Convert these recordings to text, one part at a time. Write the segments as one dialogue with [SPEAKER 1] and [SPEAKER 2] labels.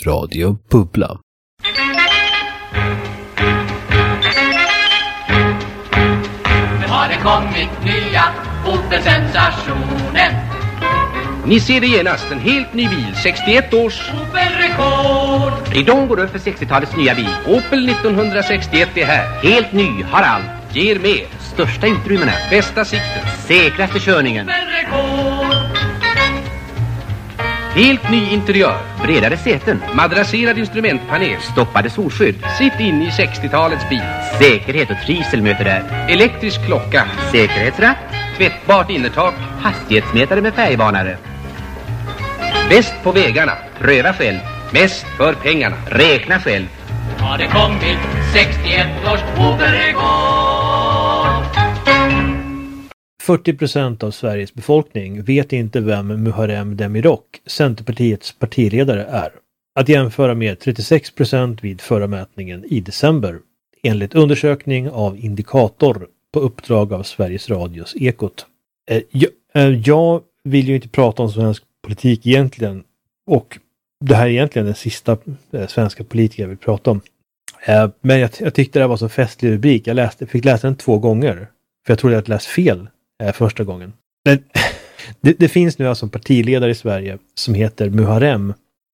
[SPEAKER 1] Radio Bubbla.
[SPEAKER 2] Nu har det kommit nya Opel-sensationer.
[SPEAKER 3] Ni ser det genast, en helt ny bil, 61 års
[SPEAKER 2] Opel-rekord.
[SPEAKER 3] Ridån går upp för 60-talets nya bil. Opel 1961 är här. Helt ny, har allt, ger mer. Största utrymmena, bästa sikten, säkraste körningen.
[SPEAKER 2] Opel-rekord.
[SPEAKER 3] Helt ny interiör, bredare säten, madrasserad instrumentpanel, stoppade solskydd. Sitt in i 60-talets bil. Säkerhet och trivsel möter där. Elektrisk klocka, säkerhetsratt, tvättbart innertak, hastighetsmätare med färgvarnare. Bäst på vägarna, pröva själv. Mest för pengarna, räkna själv.
[SPEAKER 2] Har det kommit 61 års Opel-rekord.
[SPEAKER 4] 40% av Sveriges befolkning vet inte vem Muharrem Demirok, Centerpartiets partiledare, är. Att jämföra med 36% vid förra mätningen i december, enligt undersökning av Indikator på uppdrag av Sveriges Radios Ekot. Jag vill ju inte prata om svensk politik egentligen, och det här är egentligen den sista svenska politiker jag vill prata om. Men jag tyckte det var så festlig rubrik. Jag fick läsa den 2 gånger, för jag trodde att jag läst fel första gången. Men det finns nu alltså en partiledare i Sverige som heter Muharrem.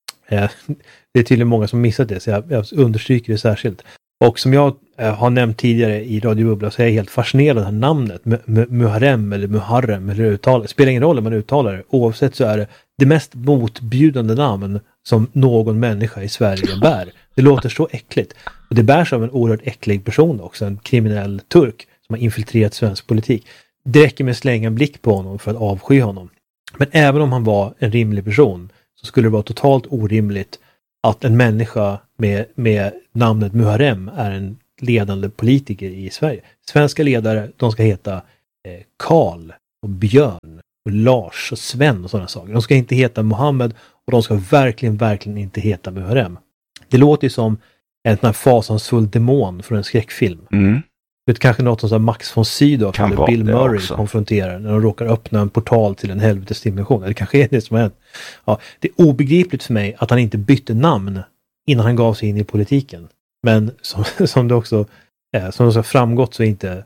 [SPEAKER 4] Det är tydligen många som missat det, så jag understryker det särskilt. Och som jag har nämnt tidigare i Radio Bubbla, så är jag helt fascinerad av det här namnet. Muharrem eller Muharrem eller uttal. Det spelar ingen roll om man uttalar det. Oavsett så är det mest motbjudande namn som någon människa i Sverige bär. Det låter så äckligt. Och det bärs av en oerhört äcklig person också. En kriminell turk som har infiltrerat svensk politik. Det räcker med att slänga en blick på honom för att avsky honom. Men även om han var en rimlig person, så skulle det vara totalt orimligt att en människa med namnet Muharrem är en ledande politiker i Sverige. Svenska ledare, de ska heta Karl och Björn och Lars och Sven och sådana saker. De ska inte heta Mohammed, och de ska verkligen inte heta Muharrem. Det låter ju som en sån här fasansfull demon från en skräckfilm. Det är kanske något som Max von Sydow eller Bill Murray konfronterar när de råkar öppna en portal till en helvetesdimension. Det kanske är det som har hänt. Ja, det är obegripligt för mig att han inte bytte namn innan han gav sig in i politiken. Men som det också har framgått, så är inte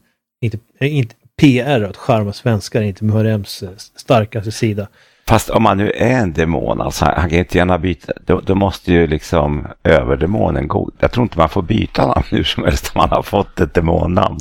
[SPEAKER 4] PR att charma svenskar är inte Muharrems starkaste sida.
[SPEAKER 5] Fast om man nu är en demon, alltså han kan inte gärna byta, då måste ju liksom överdemonen gå. Jag tror inte man får byta namn hur som helst om man har fått ett demonnamn.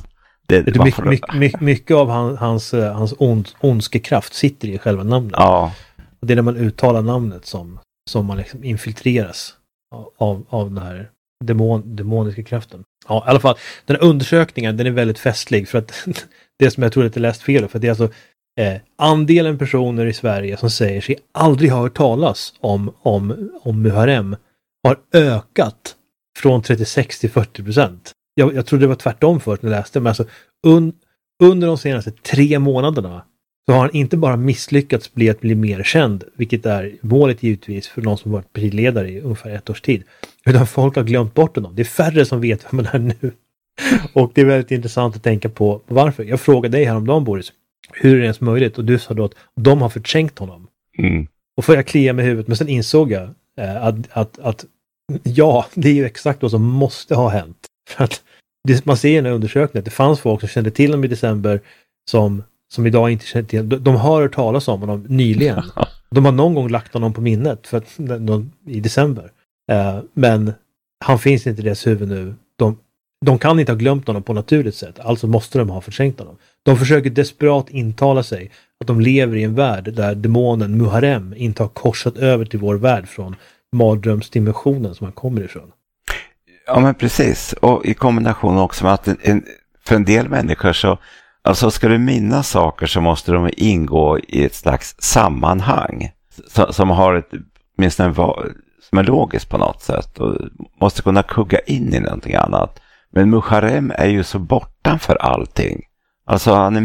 [SPEAKER 5] Mycket av hans ondskekraft sitter i själva namnet. Ja. Och det är när man uttalar namnet som man liksom infiltreras av den här demoniska kraften. Ja, i alla fall, den här undersökningen, den är väldigt festlig, för att det som jag tror att jag läst fel, för det är alltså andelen personer i Sverige som säger sig aldrig ha hört talas om Muharrem har ökat från 36 till 40%. Jag trodde det var tvärtom först när jag läste, men alltså under de senaste 3 månaderna så har han inte bara misslyckats bli mer känd, vilket är målet givetvis för någon som varit partiledare i ungefär 1 års tid, utan folk har glömt bort honom. Det är färre som vet vem han är nu. Och det är väldigt intressant att tänka på varför. Jag frågade dig häromdagen, Boris, hur är det ens möjligt? Och du sa då att de har förträngt honom. Och för jag kliar med huvudet, men sen insåg jag att ja, det är ju exakt vad som måste ha hänt. För att man ser i den här undersökningen att det fanns folk som kände till honom i december som idag inte känner till. De har hört talas om honom nyligen. De har någon gång lagt honom på minnet i december. Men han finns inte i deras huvud nu. De kan inte ha glömt honom på naturligt sätt. Alltså måste de ha förträngt honom. De försöker desperat intala sig att de lever i en värld där demonen Muharrem inte har korsat över till vår värld från mardrömsdimensionen som han kommer ifrån. Ja, men precis. Och i kombination också med att för en del människor så, alltså ska du minnas saker så måste de ingå i ett slags sammanhang som har som är logiskt på något sätt och måste kunna kugga in i någonting annat. Men Muharrem är ju så bortanför allting. Alltså han är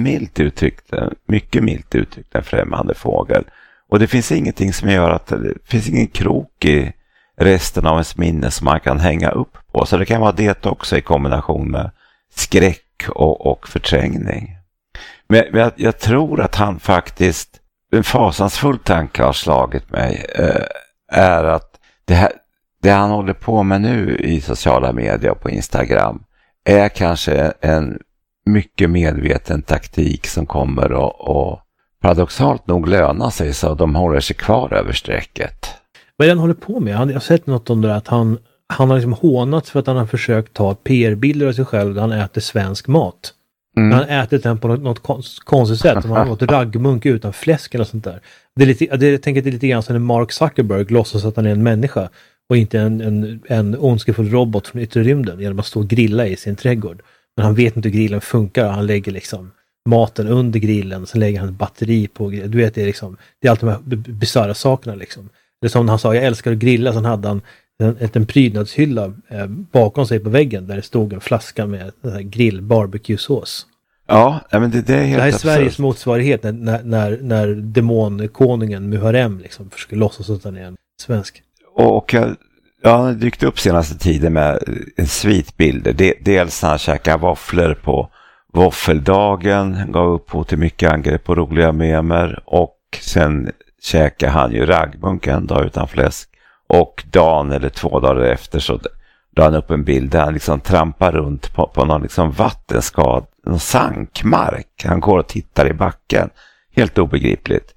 [SPEAKER 5] mycket milt uttryckt en främmande fågel. Och det finns ingenting som gör att det finns ingen krok i resten av ens minne som man kan hänga upp på. Så det kan vara det också i kombination med skräck och förträngning. Men jag tror att han faktiskt, en fasansfull tanke har slagit mig, är att det han håller på med nu i sociala medier och på Instagram är kanske en mycket medveten taktik som kommer att paradoxalt nog löna sig så att de håller sig kvar över strecket.
[SPEAKER 4] Vad är det han håller på med? Jag har sett något om det att han har liksom hånats för att han har försökt ta PR-bilder av sig själv där han äter svensk mat. Han har ätit den på något konstigt sätt. Han har något raggmunk utan fläsk eller sånt där. Jag tänker att det är lite grann som när Mark Zuckerberg låtsas att han är en människa och inte en ondskefull robot från yttre rymden genom att stå och grilla i sin trädgård. Men han vet inte hur grillen funkar. Han lägger liksom maten under grillen, sen lägger han ett batteri på grillen. Du vet, det är allt de här bisarra sakerna liksom. Det är som han sa, jag älskar att grilla, sen hade han en prydnadshylla bakom sig på väggen där det stod en flaska med grill barbecue-sås.
[SPEAKER 5] Ja, men det är helt
[SPEAKER 4] det här är
[SPEAKER 5] absurd.
[SPEAKER 4] Sveriges motsvarighet när demonkonungen Muharrem liksom försöker låtsas att han är en svensk.
[SPEAKER 5] Och jag har dykt upp senaste tiden med en svitbilder. Dels när han käkar våfflor på våffeldagen, gav upphov till mycket angrepp på roliga memer, och sen käkar han ju raggmunk en dag utan fläsk. Och dagen eller 2 dagar efter så drar han upp en bild där han liksom trampar runt på någon liksom vattenskad, någon sankmark. Han går och tittar i backen. Helt obegripligt.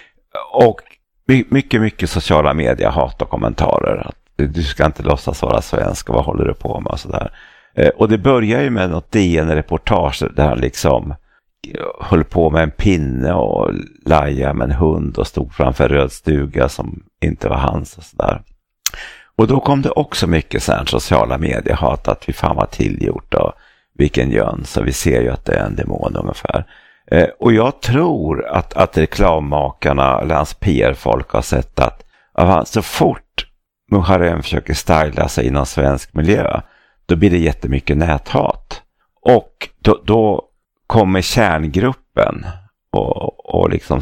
[SPEAKER 5] Och mycket sociala medier, hat och kommentarer. Att du ska inte låtsas vara svensk och vad håller du på med och sådär. Och det börjar ju med något DN-reportage där han liksom höll på med en pinne och laja med en hund och stod framför röd stuga som inte var hans och sådär. Och då kom det också mycket så här sociala medier hat att vi fan var tillgjort och vilken jön, så vi ser ju att det är en demon ungefär. Och jag tror att reklammakarna eller hans PR-folk har sett att så fort Muharrem försöker styla sig i någon svensk miljö, då blir det jättemycket näthat. Och då kommer kärngruppen och liksom